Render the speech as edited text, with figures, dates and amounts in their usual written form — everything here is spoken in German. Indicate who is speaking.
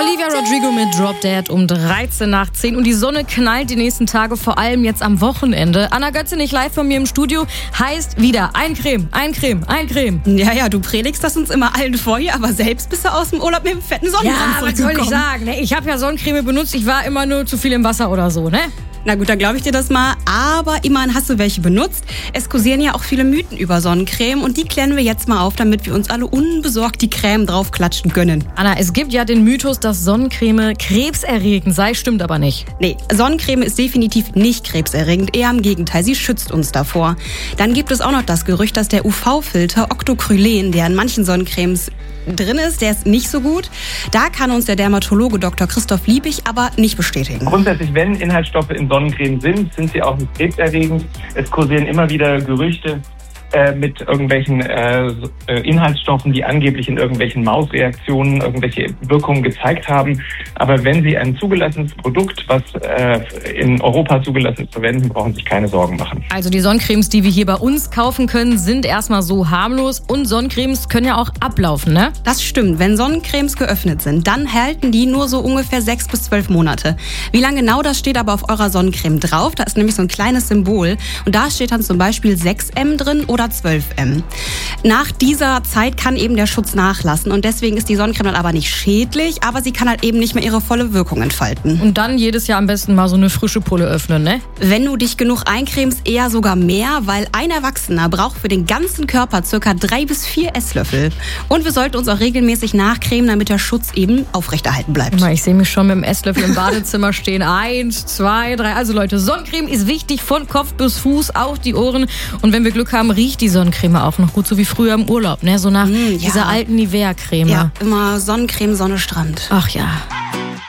Speaker 1: Olivia Rodrigo mit Drop Dead um 13 nach 10 und die Sonne knallt die nächsten Tage, vor allem jetzt am Wochenende. Anna Götze nicht live von mir im Studio, heißt wieder Eincreme.
Speaker 2: Ja, du predigst das uns immer allen vor hier, aber selbst bist du aus dem Urlaub mit dem fetten Sonnenbrand
Speaker 1: was soll ich sagen? Ich habe ja Sonnencreme benutzt, ich war immer nur zu viel im Wasser oder so, ne?
Speaker 2: Na gut, dann glaube ich dir das mal. Aber immerhin hast du welche benutzt. Es kursieren ja auch viele Mythen über Sonnencreme und die klären wir jetzt mal auf, damit wir uns alle unbesorgt die Creme draufklatschen können.
Speaker 1: Anna, es gibt ja den Mythos, dass Sonnencreme krebserregend sei, stimmt aber nicht.
Speaker 2: Nee, Sonnencreme ist definitiv nicht krebserregend, eher im Gegenteil, sie schützt uns davor. Dann gibt es auch noch das Gerücht, dass der UV-Filter Octocrylen, der in manchen Sonnencremes drin ist, der ist nicht so gut. Da kann uns der Dermatologe Dr. Christoph Liebig aber nicht bestätigen.
Speaker 3: Grundsätzlich, wenn Inhaltsstoffe in Sonnencreme sind sie auch nicht krebserregend. Es kursieren immer wieder Gerüchte mit irgendwelchen Inhaltsstoffen, die angeblich in irgendwelchen Mausreaktionen irgendwelche Wirkungen gezeigt haben. Aber wenn Sie ein zugelassenes Produkt, was in Europa zugelassen ist, verwenden, brauchen Sie sich keine Sorgen machen.
Speaker 1: Also die Sonnencremes, die wir hier bei uns kaufen können, sind erstmal so harmlos und Sonnencremes können ja auch ablaufen, ne?
Speaker 2: Das stimmt. Wenn Sonnencremes geöffnet sind, dann halten die nur so ungefähr 6 bis 12 Monate. Wie lange genau, das steht aber auf eurer Sonnencreme drauf. Da ist nämlich so ein kleines Symbol und da steht dann zum Beispiel 6M drin oder 12M. Nach dieser Zeit kann eben der Schutz nachlassen und deswegen ist die Sonnencreme dann aber nicht schädlich, aber sie kann halt eben nicht mehr ihre volle Wirkung entfalten.
Speaker 1: Und dann jedes Jahr am besten mal so eine frische Pulle öffnen, ne?
Speaker 2: Wenn du dich genug eincremst, eher sogar mehr, weil ein Erwachsener braucht für den ganzen Körper ca. 3 bis 4 Esslöffel. Und wir sollten uns auch regelmäßig nachcremen, damit der Schutz eben aufrechterhalten bleibt.
Speaker 1: Ich sehe mich schon mit dem Esslöffel im Badezimmer stehen. 1, 2, 3. Also Leute, Sonnencreme ist wichtig, von Kopf bis Fuß, auch die Ohren. Und wenn wir Glück haben, riecht die Sonnencreme auch noch gut, so wie früher im Urlaub, ne? So nach dieser alten Nivea-Creme.
Speaker 2: Ja, immer Sonnencreme, Sonne, Strand.
Speaker 1: Ach ja.